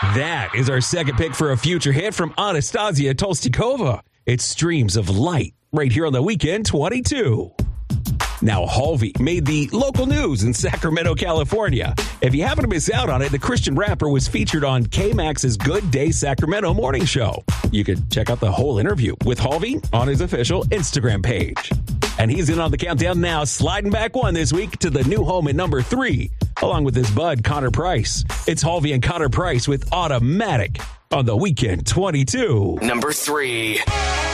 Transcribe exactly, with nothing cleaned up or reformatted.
That is our second pick for a future hit from Anastasia Tolstikova. It's Streams of Light right here on the Weekend twenty-two. Now, Halvey made the local news in Sacramento, California. If you happen to miss out on it, the Christian rapper was featured on K-Max's Good Day Sacramento morning show. You can check out the whole interview with Halvey on his official Instagram page. And he's in on the countdown now, sliding back one this week to the new home at number three, along with his bud, Connor Price. It's Halvey and Connor Price with Automatic on the Weekend twenty-two. Number three.